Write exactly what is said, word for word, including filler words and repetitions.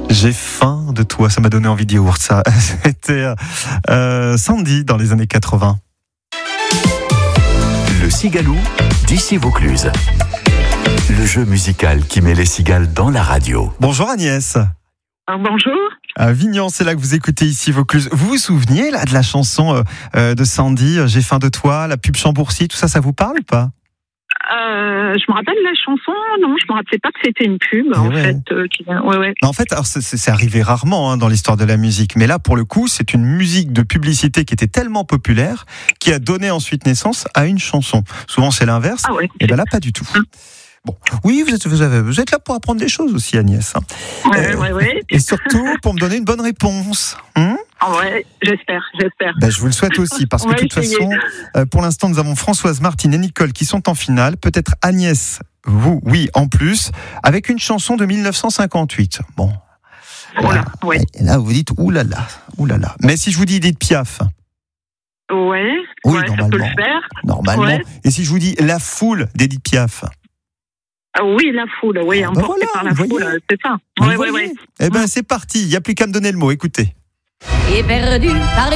J'ai faim de toi, ça m'a donné envie de yaourt, ça. C'était euh, Sandy dans les années quatre-vingts. Le Cigalou d'ici Vaucluse. Le jeu musical qui met les cigales dans la radio. Bonjour Agnès. Alors, bonjour. À Avignon, c'est là que vous écoutez ici Vaucluse. Vous vous souvenez là de la chanson euh, de Sandy, J'ai faim de toi, la pub Chambourcy, tout ça, ça vous parle ou pas? Euh, je me rappelle la chanson, non, je me rappelais pas que c'était une pub, Et en ouais. fait. Euh, qui... ouais, ouais. En fait, alors c'est, c'est arrivé rarement hein, dans l'histoire de la musique, mais là, pour le coup, c'est une musique de publicité qui était tellement populaire qui a donné ensuite naissance à une chanson. Souvent, c'est l'inverse. Ah ouais. Et ben là, pas du tout. Hum. Bon, oui, vous êtes, vous, avez, vous êtes là pour apprendre des choses aussi, Agnès. Ouais, Euh, ouais, ouais. Et surtout pour me donner une bonne réponse. Hum Ah ouais, j'espère, j'espère. ben, je vous le souhaite aussi, parce On que va de toute essayer. façon, euh, pour l'instant, nous avons Françoise, Martine et Nicole qui sont en finale. Peut-être Agnès, vous, oui, en plus, avec une chanson de dix-neuf cent cinquante-huit. Bon. Oh là, ouais. Et là, vous vous dites, oulala, oulala. Mais si je vous dis Edith Piaf, Ouais, Oui, ouais, ça peut le normalement. faire. normalement. Ouais. Et si je vous dis La Foule d'Edith Piaf, Ah oui, la foule, oui, Ah, bah emporté voilà, par la vous foule, voyez. c'est ça. vous Ouais, ouais, voyez ouais. Eh ben, c'est parti. Il n'y a plus qu'à me donner le mot. Écoutez. Et perdu par les